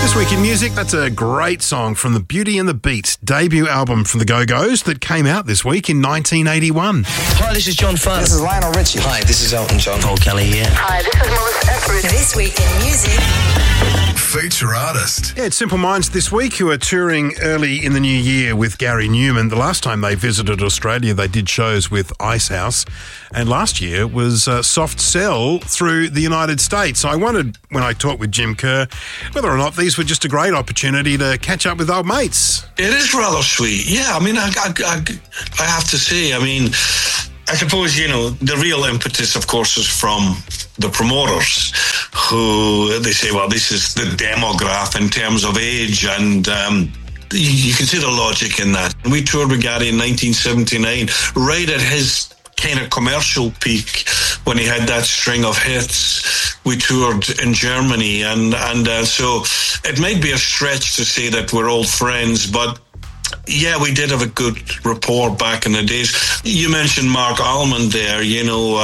This week in music, that's a great song from the Beauty and the Beat debut album from the Go-Go's that came out this week in 1981. Hi, this is John Farr. This is Lionel Richie. Hi, this is Elton John. Paul Kelly here. Hi, this is Melissa Etheridge. This week in music. Feature artist. Yeah, it's Simple Minds this week, who are touring early in the new year with Gary Newman. The last time they visited Australia, they did shows with Icehouse, and last year was Soft Cell through the United States. So I wondered, when I talked with Jim Kerr, whether or not these were just a great opportunity to catch up with old mates. It is rather sweet. Yeah, I mean, I have to say, I mean, I suppose, you know, the real impetus, of course, is from the promoters, who they say, well, this is the demograph in terms of age, and you can see the logic in that. We toured with Gary in 1979, right at his kind of commercial peak, when he had that string of hits. We toured in Germany, and so it might be a stretch to say that we're old friends, but yeah, we did have a good rapport back in the days. You mentioned Mark Almond there, you know,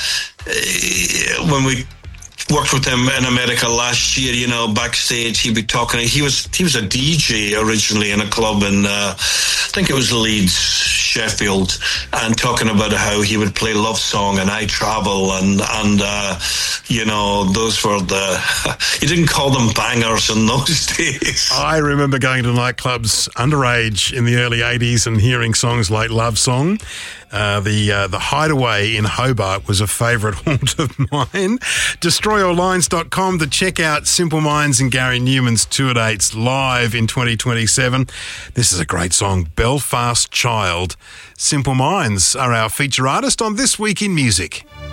when we worked with him in America last year, you know, backstage, he'd be talking. He was a DJ originally in a club in, I think it was Leeds, Sheffield, and talking about how he would play Love Song and I Travel, and you know, those were you didn't call them bangers in those days. I remember going to nightclubs underage in the early 80s and hearing songs like Love Song. The Hideaway in Hobart was a favourite haunt of mine. DestroyAllLines.com to check out Simple Minds and Gary Newman's tour dates live in 2027. This is a great song, Belfast Child. Simple Minds are our feature artist on This Week in Music.